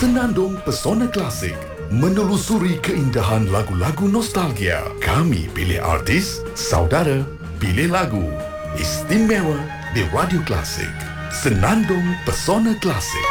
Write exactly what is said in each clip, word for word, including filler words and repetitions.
Senandung Pesona Klasik, menelusuri keindahan lagu-lagu nostalgia. Kami pilih artis, saudara pilih lagu. Istimewa di Radio Klasik. Senandung Pesona Klasik.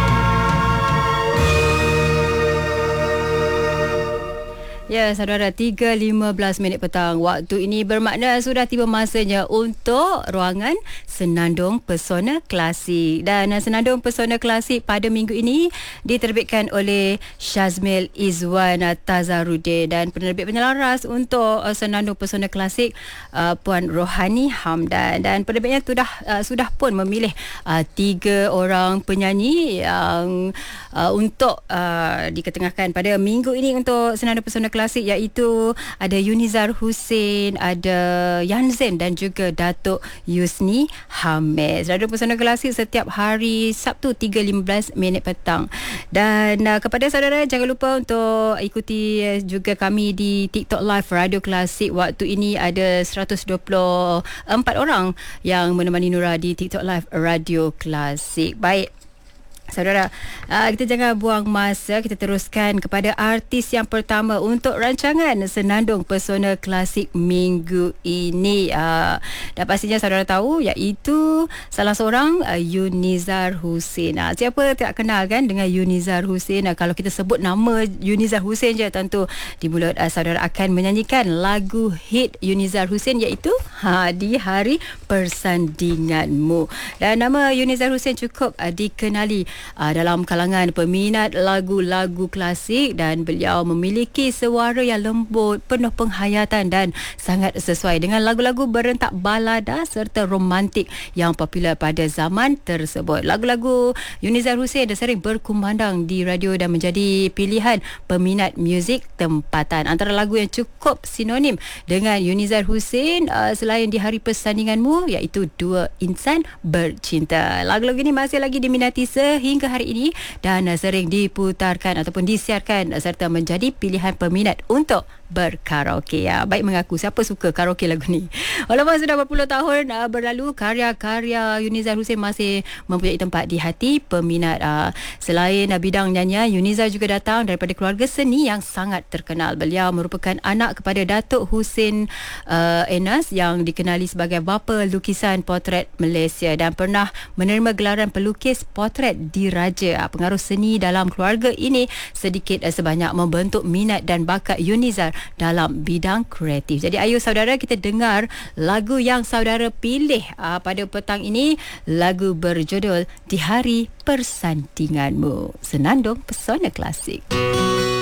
Ya, saudara, tiga lima belas minit petang. Waktu ini bermakna sudah tiba masanya untuk ruangan Senandung Pesona Klasik. Dan Senandung Pesona Klasik pada minggu ini diterbitkan oleh Syazmil Izwan Tazarudin, dan penerbit penyelaras untuk Senandung Pesona Klasik uh, Puan Rohani Hamdan. Dan penerbitnya sudah uh, sudah pun memilih uh, tiga orang penyanyi yang uh, untuk uh, diketengahkan pada minggu ini untuk Senandung Pesona Klasik, iaitu ada Yunizar Hussein, ada Yan Zain dan juga Datuk Yusni Hamid. Radio Pesona Klasik setiap hari Sabtu tiga lima belas minit petang. Dan uh, kepada saudara, jangan lupa untuk ikuti uh, juga kami di TikTok Live Radio Klasik. Waktu ini ada seratus dua puluh empat orang yang menemani Nura di TikTok Live Radio Klasik. Baik, saudara, uh, kita jangan buang masa, kita teruskan kepada artis yang pertama untuk rancangan Senandung Pesona Klasik minggu ini. Uh, dan pastinya saudara tahu, iaitu salah seorang uh, Yunizar Hussein. Uh, siapa tak kenal kan dengan Yunizar Hussein? Uh, kalau kita sebut nama Yunizar Hussein je, tentu di mulut uh, saudara akan menyanyikan lagu hit Yunizar Hussein, iaitu ha, Di Hari Persandinganmu. Dan nama Yunizar Hussein cukup uh, dikenali Uh, dalam kalangan peminat lagu-lagu klasik, dan beliau memiliki suara yang lembut, penuh penghayatan dan sangat sesuai dengan lagu-lagu berentak balada serta romantik yang popular pada zaman tersebut. Lagu-lagu Yunizar Hussein dah sering berkumandang di radio dan menjadi pilihan peminat muzik tempatan. Antara lagu yang cukup sinonim dengan Yunizar Hussein uh, selain Di Hari Persandinganmu, iaitu Dua Insan Bercinta. Lagu-lagu ini masih lagi diminati sehingga hingga hari ini dan sering diputarkan ataupun disiarkan serta menjadi pilihan peminat untuk berkaraoke. Ya, baik mengaku siapa suka karaoke lagu ni. Walaupun sudah berpuluh tahun uh, berlalu, karya-karya Yunizar Hussein masih mempunyai tempat di hati peminat. Uh, selain uh, bidang nyanyian, Yunizar juga datang daripada keluarga seni yang sangat terkenal. Beliau merupakan anak kepada Datuk Hussein uh, Enas yang dikenali sebagai bapa lukisan potret Malaysia dan pernah menerima gelaran pelukis potret diraja. Pengaruh seni dalam keluarga ini sedikit sebanyak membentuk minat dan bakat Yunizar dalam bidang kreatif. Jadi ayo saudara, kita dengar lagu yang saudara pilih aa, pada petang ini. Lagu berjudul Di Hari Persandinganmu, Senandung Pesona Klasik.